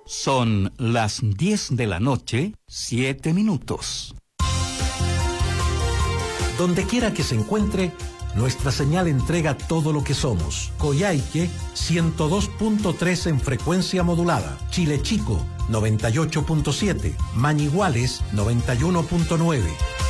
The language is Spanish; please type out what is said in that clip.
Son las 10 de la noche, 7 minutos. Donde quiera que se encuentre, nuestra señal entrega todo lo que somos. Coyhaique, 102.3 en frecuencia modulada. Chile Chico, 98.7. Mañiguales, 91.9.